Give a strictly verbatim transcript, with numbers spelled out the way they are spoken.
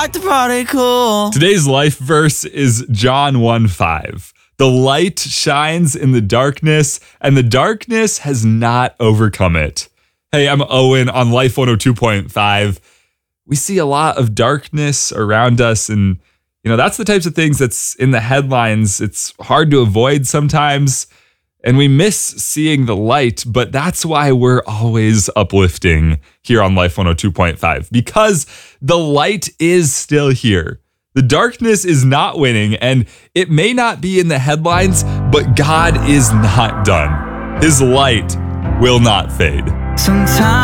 like to party cool. Today's life verse is John one five. The light shines in the darkness, and the darkness has not overcome it. Hey, I'm Owen on Life one oh two point five. We see a lot of darkness around us, and you know that's the types of things that's in the headlines. It's hard to avoid sometimes, and we miss seeing the light, but that's why we're always uplifting here on Life one oh two point five, because the light is still here. The darkness is not winning, and it may not be in the headlines, but God is not done. His light will not fade. Sometimes